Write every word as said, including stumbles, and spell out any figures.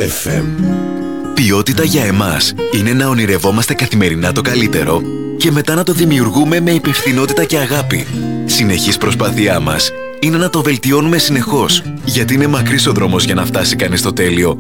εφ εμ. Ποιότητα για εμάς είναι να ονειρευόμαστε καθημερινά το καλύτερο και μετά να το δημιουργούμε με υπευθυνότητα και αγάπη. Συνεχής προσπάθειά μας είναι να το βελτιώνουμε συνεχώς, γιατί είναι μακρύς ο δρόμος για να φτάσει κανείς στο τέλειο,